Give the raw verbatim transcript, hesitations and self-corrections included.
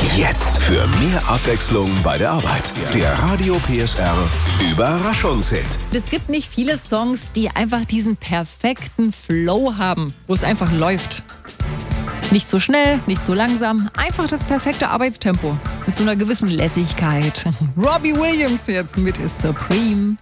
Jetzt für mehr Abwechslung bei der Arbeit. Der Radio P S R Überraschungshit. Es gibt nicht viele Songs, die einfach diesen perfekten Flow haben, wo es einfach läuft. Nicht so schnell, nicht so langsam, einfach das perfekte Arbeitstempo mit so einer gewissen Lässigkeit. Robbie Williams jetzt mit Supreme.